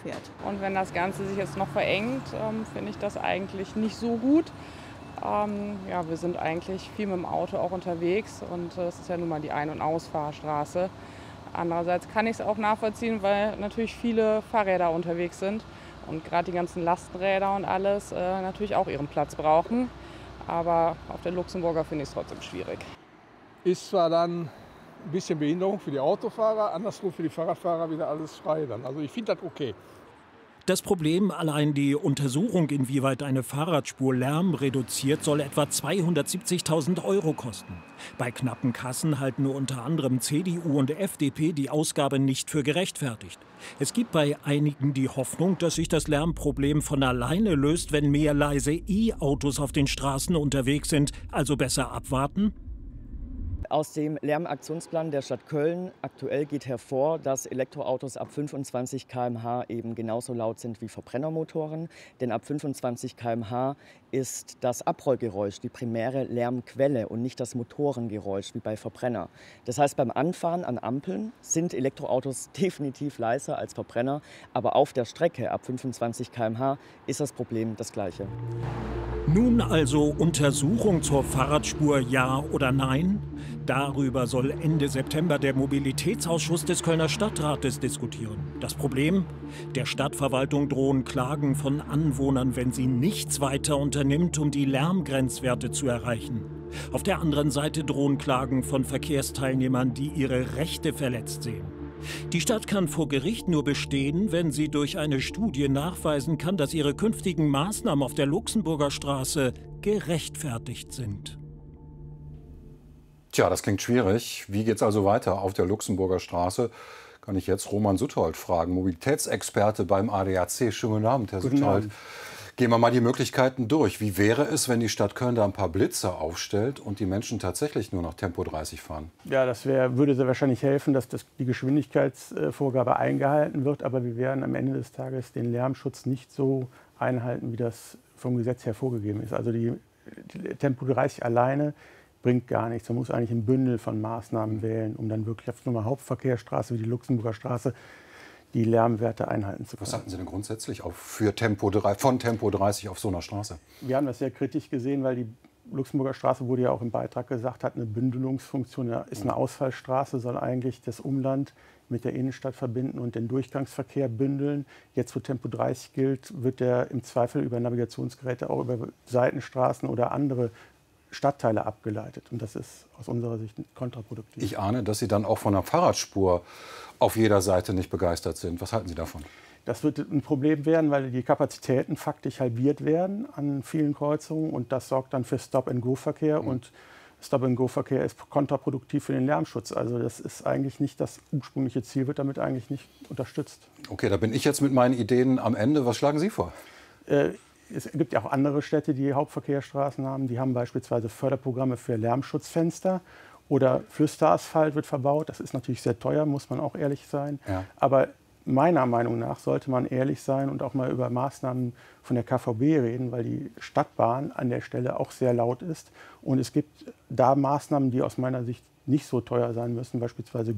fährt. Und wenn das Ganze sich jetzt noch verengt, finde ich das eigentlich nicht so gut. Ja, wir sind eigentlich viel mit dem Auto auch unterwegs und das ist ja nun mal die Ein- und Ausfahrstraße. Andererseits kann ich es auch nachvollziehen, weil natürlich viele Fahrräder unterwegs sind und gerade die ganzen Lastenräder und alles natürlich auch ihren Platz brauchen. Aber auf der Luxemburger finde ich es trotzdem schwierig. Ist zwar dann ein bisschen Behinderung für die Autofahrer, andersrum für die Fahrradfahrer wieder alles frei dann. Also ich finde das okay. Das Problem, allein die Untersuchung, inwieweit eine Fahrradspur Lärm reduziert, soll etwa 270.000 € kosten. Bei knappen Kassen halten nur unter anderem CDU und FDP die Ausgabe nicht für gerechtfertigt. Es gibt bei einigen die Hoffnung, dass sich das Lärmproblem von alleine löst, wenn mehr leise E-Autos auf den Straßen unterwegs sind. Also besser abwarten? Aus dem Lärmaktionsplan der Stadt Köln aktuell geht hervor, dass Elektroautos ab 25 km/h eben genauso laut sind wie Verbrennermotoren. Denn ab 25 km/h ist das Abrollgeräusch die primäre Lärmquelle und nicht das Motorengeräusch wie bei Verbrenner. Das heißt, beim Anfahren an Ampeln sind Elektroautos definitiv leiser als Verbrenner. Aber auf der Strecke ab 25 km/h ist das Problem das gleiche. Nun also Untersuchung zur Fahrradspur, ja oder nein? Darüber soll Ende September der Mobilitätsausschuss des Kölner Stadtrates diskutieren. Das Problem? Der Stadtverwaltung drohen Klagen von Anwohnern, wenn sie nichts weiter unternimmt, um die Lärmgrenzwerte zu erreichen. Auf der anderen Seite drohen Klagen von Verkehrsteilnehmern, die ihre Rechte verletzt sehen. Die Stadt kann vor Gericht nur bestehen, wenn sie durch eine Studie nachweisen kann, dass ihre künftigen Maßnahmen auf der Luxemburger Straße gerechtfertigt sind. Tja, das klingt schwierig. Wie geht's also weiter auf der Luxemburger Straße? Kann ich jetzt Roman Suthold fragen, Mobilitätsexperte beim ADAC. Schönen guten Abend, Herr Suthold. Gehen wir mal die Möglichkeiten durch. Wie wäre es, wenn die Stadt Köln da ein paar Blitze aufstellt und die Menschen tatsächlich nur noch Tempo 30 fahren? Ja, würde sehr wahrscheinlich helfen, dass die Geschwindigkeitsvorgabe eingehalten wird. Aber wir werden am Ende des Tages den Lärmschutz nicht so einhalten, wie das vom Gesetz her vorgegeben ist. Also die Tempo 30 alleine bringt gar nichts. Man muss eigentlich ein Bündel von Maßnahmen wählen, um dann wirklich auf so einer Hauptverkehrsstraße wie die Luxemburger Straße die Lärmwerte einhalten zu können. Was halten Sie denn grundsätzlich von Tempo 30 auf so einer Straße? Wir haben das sehr kritisch gesehen, weil die Luxemburger Straße, wurde ja auch im Beitrag gesagt, hat eine Bündelungsfunktion. Ja, ist eine Ausfallstraße, soll eigentlich das Umland mit der Innenstadt verbinden und den Durchgangsverkehr bündeln. Jetzt, wo Tempo 30 gilt, wird der im Zweifel über Navigationsgeräte auch über Seitenstraßen oder andere Stadtteile abgeleitet. Und das ist aus unserer Sicht kontraproduktiv. Ich ahne, dass Sie dann auch von einer Fahrradspur auf jeder Seite nicht begeistert sind. Was halten Sie davon? Das wird ein Problem werden, weil die Kapazitäten faktisch halbiert werden an vielen Kreuzungen. Und das sorgt dann für Stop-and-Go-Verkehr. Und Stop-and-Go-Verkehr ist kontraproduktiv für den Lärmschutz. Also das ist eigentlich nicht das ursprüngliche Ziel, wird damit eigentlich nicht unterstützt. Okay, da bin ich jetzt mit meinen Ideen am Ende. Was schlagen Sie vor? Es gibt ja auch andere Städte, die Hauptverkehrsstraßen haben. Die haben beispielsweise Förderprogramme für Lärmschutzfenster oder Flüsterasphalt wird verbaut. Das ist natürlich sehr teuer, muss man auch ehrlich sein. Ja. Aber meiner Meinung nach sollte man ehrlich sein und auch mal über Maßnahmen von der KVB reden, weil die Stadtbahn an der Stelle auch sehr laut ist. Und es gibt da Maßnahmen, die aus meiner Sicht nicht so teuer sein müssen, beispielsweise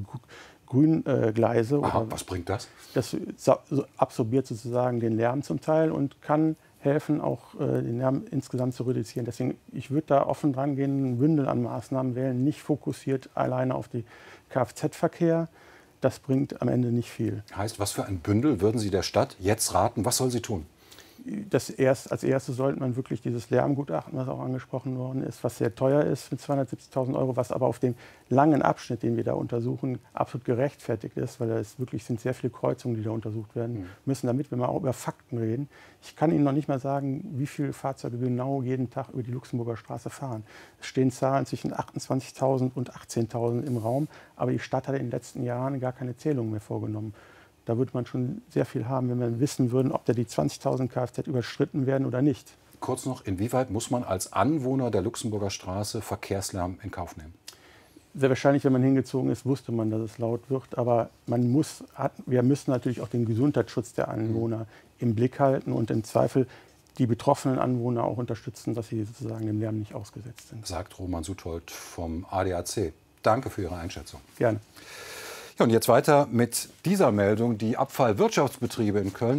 Grüngleise. Was bringt das? Das absorbiert sozusagen den Lärm zum Teil und kann helfen, auch den Lärm insgesamt zu reduzieren. Deswegen, ich würde da offen dran gehen, ein Bündel an Maßnahmen wählen, nicht fokussiert alleine auf den Kfz-Verkehr. Das bringt am Ende nicht viel. Heißt, was für ein Bündel würden Sie der Stadt jetzt raten? Was soll sie tun? Als erstes sollte man wirklich dieses Lärmgutachten, was auch angesprochen worden ist, was sehr teuer ist mit 270.000 €, was aber auf dem langen Abschnitt, den wir da untersuchen, absolut gerechtfertigt ist, weil es wirklich sind sehr viele Kreuzungen, die da untersucht werden müssen, damit wir mal auch über Fakten reden. Ich kann Ihnen noch nicht mal sagen, wie viele Fahrzeuge genau jeden Tag über die Luxemburger Straße fahren. Es stehen Zahlen zwischen 28.000 und 18.000 im Raum, aber die Stadt hat in den letzten Jahren gar keine Zählung mehr vorgenommen. Da würde man schon sehr viel haben, wenn wir wissen würden, ob da die 20.000 Kfz überschritten werden oder nicht. Kurz noch, inwieweit muss man als Anwohner der Luxemburger Straße Verkehrslärm in Kauf nehmen? Sehr wahrscheinlich, wenn man hingezogen ist, wusste man, dass es laut wird. Aber wir müssen natürlich auch den Gesundheitsschutz der Anwohner im Blick halten und im Zweifel die betroffenen Anwohner auch unterstützen, dass sie sozusagen dem Lärm nicht ausgesetzt sind. Sagt Roman Suthold vom ADAC. Danke für Ihre Einschätzung. Gerne. Ja, und jetzt weiter mit dieser Meldung. Die Abfallwirtschaftsbetriebe in Köln